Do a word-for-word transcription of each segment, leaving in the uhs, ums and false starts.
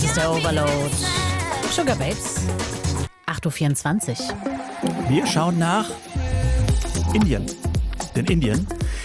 ist der Overload. Sugar Babes, acht Uhr vierundzwanzig. Wir schauen nach Indien. Denn Indien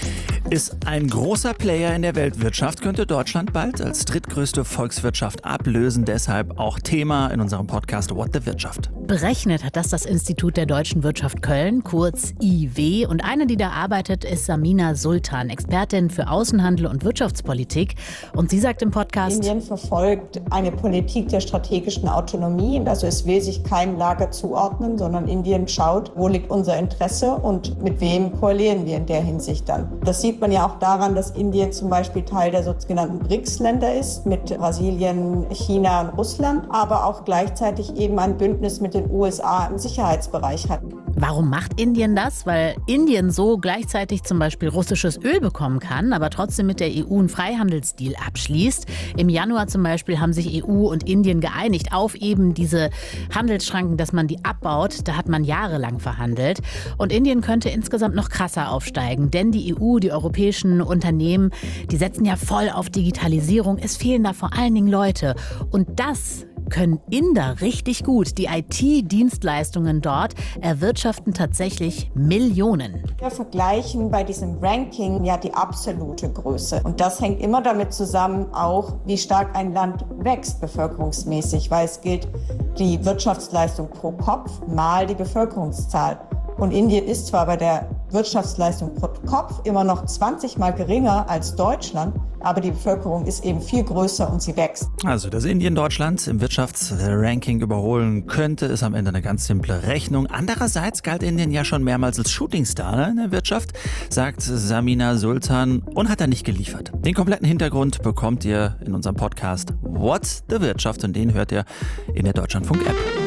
ist ein großer Player in der Weltwirtschaft, könnte Deutschland bald als drittgrößte Volkswirtschaft ablösen. Deshalb auch Thema in unserem Podcast What the Wirtschaft. Berechnet hat das das Institut der Deutschen Wirtschaft Köln, kurz I W. Und eine, die da arbeitet, ist Samina Sultan, Expertin für Außenhandel und Wirtschaftspolitik. Und sie sagt im Podcast: Indien verfolgt eine Politik der strategischen Autonomie. Also es will sich keinem Lager zuordnen, sondern Indien schaut, wo liegt unser Interesse und mit wem koalieren wir in der Hinsicht dann. Das sieht man ja auch daran, dass Indien zum Beispiel Teil der sogenannten B R I C S-Länder ist, mit Brasilien, China und Russland, aber auch gleichzeitig eben ein Bündnis mit den U S A im Sicherheitsbereich hat. Warum macht Indien das? Weil Indien so gleichzeitig zum Beispiel russisches Öl bekommen kann, aber trotzdem mit der E U einen Freihandelsdeal abschließt. Im Januar zum Beispiel haben sich E U und Indien geeinigt auf eben diese Handelsschranken, dass man die abbaut. Da hat man jahrelang verhandelt. Und Indien könnte insgesamt noch krasser aufsteigen, denn die E U, die europäischen Unternehmen, die setzen ja voll auf Digitalisierung. Es fehlen da vor allen Dingen Leute. Und das können Inder richtig gut. Die I T-Dienstleistungen dort erwirtschaften tatsächlich Millionen. Wir vergleichen bei diesem Ranking ja die absolute Größe. Und das hängt immer damit zusammen, auch wie stark ein Land wächst bevölkerungsmäßig, weil es gilt die Wirtschaftsleistung pro Kopf mal die Bevölkerungszahl. Und Indien ist zwar bei der Wirtschaftsleistung pro Kopf immer noch zwanzig Mal geringer als Deutschland, aber die Bevölkerung ist eben viel größer und sie wächst. Also, dass Indien Deutschland im Wirtschaftsranking überholen könnte, ist am Ende eine ganz simple Rechnung. Andererseits galt Indien ja schon mehrmals als Shootingstar in der Wirtschaft, sagt Samina Sultan, und hat er nicht geliefert. Den kompletten Hintergrund bekommt ihr in unserem Podcast What the Wirtschaft, und den hört ihr in der Deutschlandfunk-App.